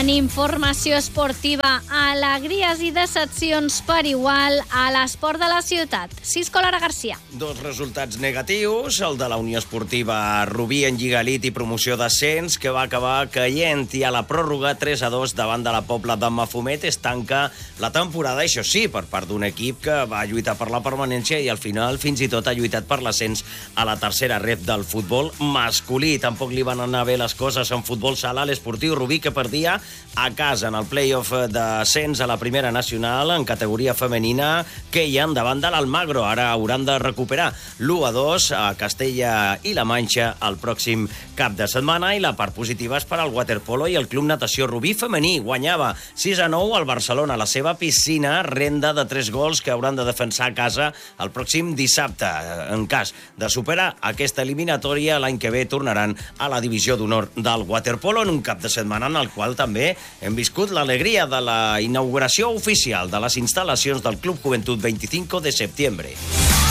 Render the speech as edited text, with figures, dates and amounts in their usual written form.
En informació esportiva, alegries i decepcions per igual a l'esport de la ciutat. Cisco Lara Garcia. Dos resultats negatius, el de la Unió Esportiva Rubí en Lliga Elite i promoció d'ascens, que va acabar caient, i a la pròrroga 3-2 davant de la Pobla de Mafumet es tanca la temporada, això sí, per part d'un equip que va lluitar per la permanència i al final fins i tot ha lluitat per l'ascens a la tercera ref del futbol masculí. Tampoc li van anar bé les coses en futbol sala a l'Esportiu Rubí, que perdia a casa en el play-off d'ascens a la primera nacional en categoria femenina, que hi ha davant de l'Almagro. Ara hauran de recuperar l'1-2 a Castella i la Manxa el pròxim cap de setmana. I la part positiva és per al waterpolo i el Club Natació Rubí femení. Guanyava 6-9 al Barcelona a la seva piscina, renda de 3 gols que hauran de defensar a casa el pròxim dissabte. En cas de superar aquesta eliminatòria, l'any que ve tornaran a la divisió d'honor del waterpolo en un cap de setmana en el qual també hem viscut l'alegria de la inauguració oficial de les instal·lacions del Club Juventud 25 de Septiembre.